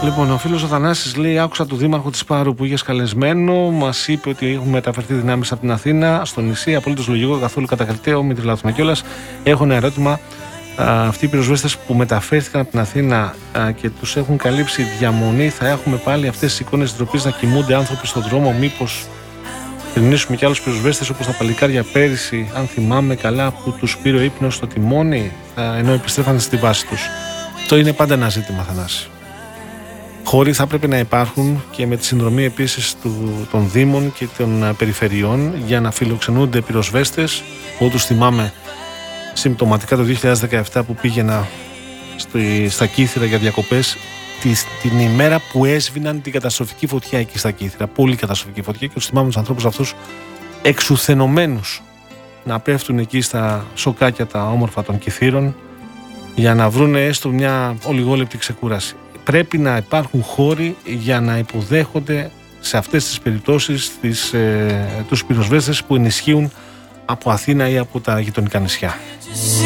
Λοιπόν, ο φίλος ο Θανάσης λέει: άκουσα του Δήμαρχου της Πάρου που είχε καλεσμένο. Μας είπε ότι έχουν μεταφερθεί δυνάμεις από την Αθήνα στο νησί. Απολύτως λογικό, καθόλου κατακριτέο, μην τρελαθούμε κιόλας. Έχω ένα ερώτημα. Αυτοί οι πυροσβέστες που μεταφέρθηκαν από την Αθήνα και τους έχουν καλύψει διαμονή, θα έχουμε πάλι αυτές τις εικόνες ντροπής να κοιμούνται άνθρωποι στον δρόμο? Μήπως κρινήσουμε κι άλλους πυροσβέστες όπως τα παλικάρια πέρυσι, αν θυμάμαι καλά, που τους πήρε ο ύπνος στο τιμόνι, ενώ επιστρέφανε στη βάση τους? Αυτό είναι πάντα ένα ζήτημα, Θανάση. Χώροι θα πρέπει να υπάρχουν και με τη συνδρομή επίσης των Δήμων και των περιφερειών για να φιλοξενούνται πυροσβέστες. Εγώ τους θυμάμαι συμπτωματικά το 2017 που πήγαινα στα Κύθυρα για διακοπές την ημέρα που έσβηναν την καταστροφική φωτιά εκεί στα Κύθυρα. Πολύ καταστροφική φωτιά, και τους θυμάμαι τους ανθρώπους αυτούς εξουθενωμένους να πέφτουν εκεί στα σοκάκια τα όμορφα των Κυθύρων για να βρουν έστω μια ολιγόλεπτη ξεκούραση. Πρέπει να υπάρχουν χώροι για να υποδέχονται σε αυτές τις περιπτώσεις τους πυροσβέστες που ενισχύουν από Αθήνα ή από τα γειτονικά νησιά.